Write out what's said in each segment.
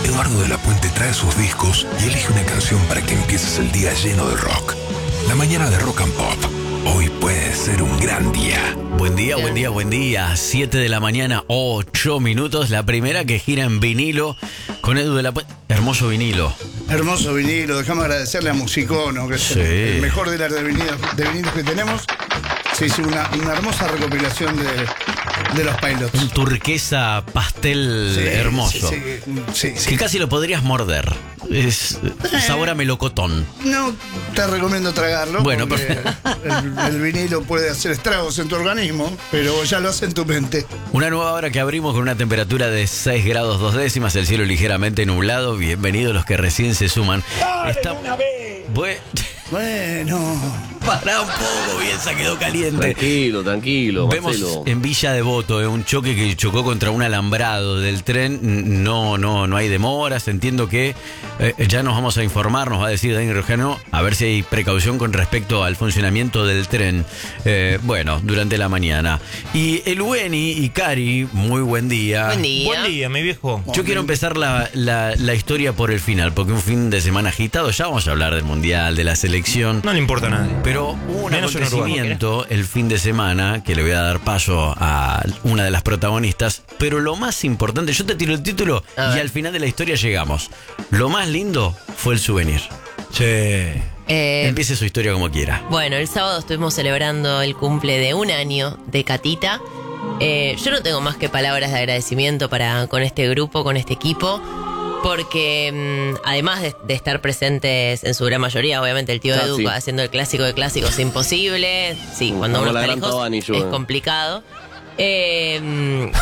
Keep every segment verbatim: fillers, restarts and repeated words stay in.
Eduardo de la Puente trae sus discos y elige una canción para que empieces el día lleno de rock. La mañana de Rock and Pop. Hoy puede ser un gran día. Buen día, buen día, buen día. siete de la mañana, ocho minutos. La primera que gira en vinilo con Edu de la Puente. Hermoso vinilo. Hermoso vinilo. Déjame agradecerle a Musicono, que es Sí. el, el mejor de las de vinilos, de vinilos que tenemos. Se hizo una, una hermosa recopilación de, de los Pilots. Un turquesa pastel Sí, hermoso. Sí, sí, sí, sí. Que casi lo podrías morder. Es sabor a melocotón. No te recomiendo tragarlo. Bueno, porque el, el vinilo puede hacer estragos en tu organismo, pero ya lo hace en tu mente. Una nueva hora que abrimos con una temperatura de seis grados dos décimas, el cielo ligeramente nublado. Bienvenidos los que recién se suman. Está... una vez! Bue- Bueno. Pará un poco, bien, se quedó caliente. Tranquilo, tranquilo, Vemos Marcelo. en Villa Devoto eh, un choque que chocó contra un alambrado del tren. No, no, no hay demoras. Entiendo que eh, ya nos vamos a informar, nos va a decir Dani Rojano, a ver si hay precaución con respecto al funcionamiento del tren. Eh, bueno, durante la mañana. Y el Weni y Cari, muy buen día. Buen día. Buen día, mi viejo. Yo quiero empezar la, la, la historia por el final, porque un fin de semana agitado. Ya vamos a hablar del Mundial, de la selección. No le importa a nadie. Pero hubo un Menos en acontecimiento el fin de semana que le voy a dar paso a una de las protagonistas. Pero lo más importante, yo te tiro el título A y ver. al final de la historia llegamos. Lo más lindo fue el souvenir. Sí. Eh, Empiece su historia como quiera. bueno, el sábado estuvimos celebrando el cumple de un año de Catita. Eh, yo no tengo más que palabras de agradecimiento para con este grupo, con este equipo, porque mm, además de, de estar presentes en su gran mayoría, obviamente el tío Ah, Edu sí. haciendo el clásico de clásicos imposible. Sí, cuando Como uno la está gran lejos Tabani, yo, es eh. complicado. Eh, mm,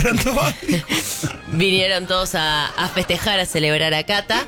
vinieron todos a, a festejar, a celebrar a Cata.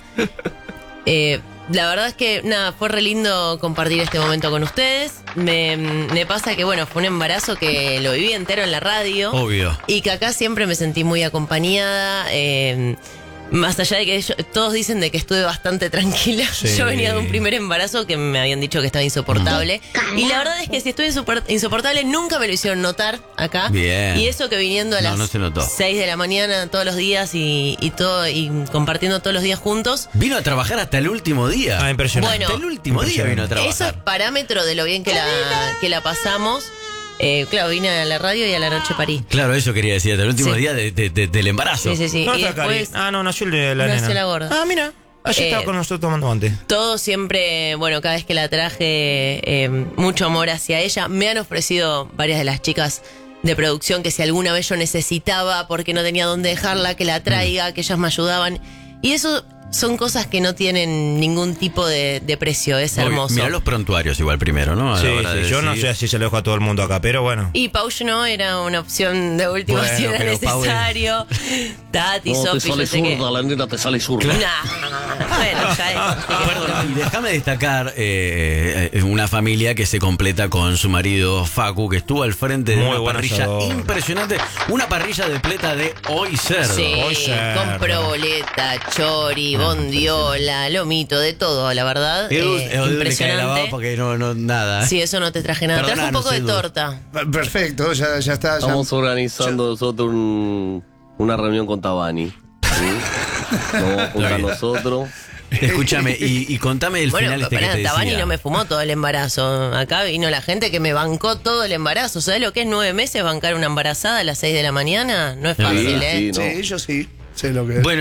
Eh, la verdad es que, nada, fue re lindo compartir este momento con ustedes. Me, me pasa que, bueno, fue un embarazo que lo viví entero en la radio. Obvio. Y que acá siempre me sentí muy acompañada. eh, más allá de que yo- todos dicen de que estuve bastante tranquila. Sí. Yo venía de un primer embarazo que me habían dicho que estaba insoportable. Y la verdad es que si estuve insopor- insoportable, nunca me lo hicieron notar acá. Bien. Y eso que viniendo a No, las no se notó. seis de la mañana todos los días y, y todo y compartiendo todos los días juntos. Vino a trabajar hasta el último día. Ah, impresionante. Bueno, hasta el último día vino a Eso es trabajar. parámetro de lo bien que la, que la pasamos. Eh, claro, vine a la radio y a la noche parí. Claro, eso quería decir, hasta el último Sí. día de- de- de- del embarazo. Sí, sí, sí. No y está Cari. después Ah, no, nació el de la nació nena. la gorda. Ah, mira. Allí Eh, estaba con nosotros tomando antes. todo siempre, bueno, cada vez que la traje, eh, mucho amor hacia ella. Me han ofrecido varias de las chicas de producción que si alguna vez yo necesitaba porque no tenía dónde dejarla, que la traiga, que ellas me ayudaban. Y eso son cosas que no tienen ningún tipo de, de precio, es Obvio. hermoso. Mirá los prontuarios igual primero, ¿no? A Sí, la hora sí, de yo no decidir. sé si se lo dejo a todo el mundo acá, pero bueno. Y Pauch no era una opción de última Bueno, si era pero Pau es- necesario. Tati, No, te Sofi, yo sale sé que. zurda, la nena te sale zurda. Nah, bueno, ya es. Perdón, y déjame destacar eh, eh, una familia que se completa con su marido Facu, que estuvo al frente de Muy una buen parrilla asador. impresionante, una parrilla de pleta de hoy cerdo. Sí, Hoy cerdo. con proboleta, chori, bondiola, lomito, de todo, la verdad. Edu, eh, Edu le cae la baba impresionante. porque no, no, nada. ¿eh? Sí, eso no te traje nada. Traje un Perdonanos, poco de Edu. torta. Perfecto, ya, ya está. Ya. Estamos organizando nosotros un- una reunión con Tabani. ¿sí? Nos vamos a juntar bien. nosotros. Escúchame, y, y contame el Bueno, final este que pará, te Tabani decía. no me fumó todo el embarazo. Acá vino la gente que me bancó todo el embarazo. ¿Sabes lo que es nueve meses bancar una embarazada a las seis de la mañana? No es fácil, Sí, ¿eh? sí, no. Sí, yo sí. Sé lo que es. Bueno,